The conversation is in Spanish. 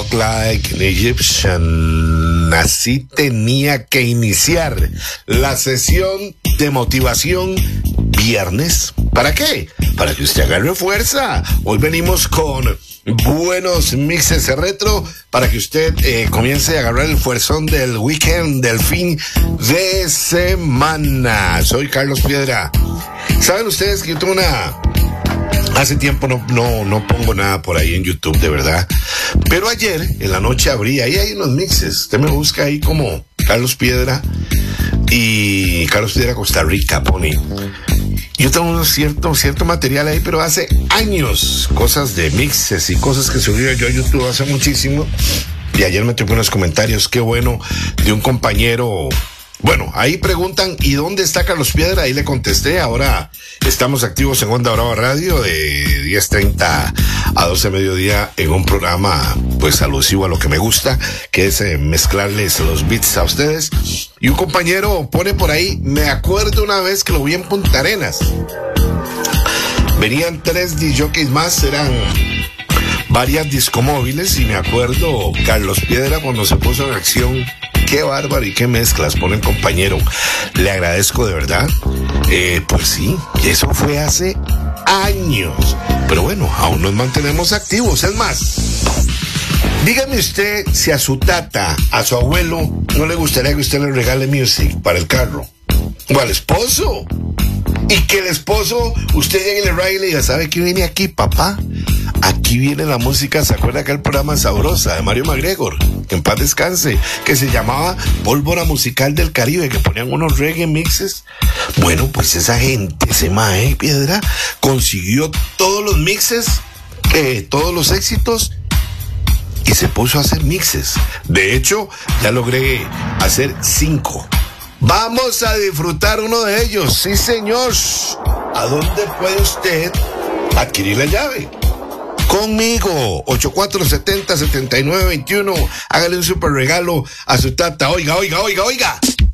Talk Like an Egyptian. Así tenía que iniciar la sesión de motivación viernes. ¿Para qué? Para que usted agarre fuerza. Hoy venimos con buenos mixes de retro para que usted comience a agarrar el fuerzón del weekend, del fin de semana. Soy Carlos Piedra. ¿Saben ustedes que yo tengo hace tiempo no pongo nada por ahí en YouTube, de verdad? Pero ayer en la noche abrí, ahí hay unos mixes. Usted me busca ahí como Carlos Piedra y Carlos Piedra Costa Rica, pone. Yo tengo cierto material ahí, pero hace años, cosas de mixes y cosas que subí yo a YouTube hace muchísimo. Y ayer me tocó unos comentarios, qué bueno, de un compañero. Bueno, ahí preguntan, ¿y dónde está Carlos Piedra? Ahí le contesté. Ahora estamos activos en Onda Brava Radio de 10:30 a 12 mediodía en un programa pues alusivo a lo que me gusta, que es mezclarles los beats a ustedes. Y un compañero pone por ahí, me acuerdo una vez que lo vi en Punta Arenas. Venían 3 DJs más, eran varias discomóviles, y me acuerdo Carlos Piedra cuando se puso en acción. Qué bárbaro y qué mezclas pone el compañero. Le agradezco de verdad. Pues sí, eso fue hace años. Pero bueno, aún nos mantenemos activos. Es más, dígame usted si a su tata, a su abuelo, no le gustaría que usted le regale music para el carro. O al esposo. Y que el esposo, usted llegue y le raye y le diga, ¿sabe qué viene aquí, papá? Aquí viene la música. ¿Se acuerda aquel programa Sabrosa de Mario MacGregor? Que en paz descanse, que se llamaba Pólvora Musical del Caribe, que ponían unos reggae mixes. Bueno, pues esa gente, ese mae Piedra, consiguió todos los mixes, todos los éxitos, y se puso a hacer mixes. De hecho, ya logré hacer 5. Vamos a disfrutar uno de ellos, sí señor. ¿A dónde puede usted adquirir la llave? Conmigo, 8470-7921. Hágale un super regalo a su tata. Oiga.